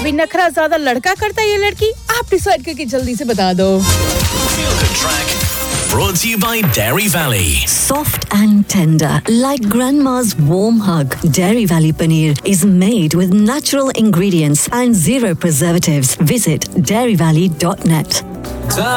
अभी नखरा ज्यादा लड़का करता है ये लड़की? आप डिसाइड करके जल्दी से बता दो. Feel Good Track. Brought to you by Dairy Valley. Soft and tender, like grandma's warm hug. Dairy Valley paneer is made with natural ingredients and zero preservatives. Visit dairyvalley.net.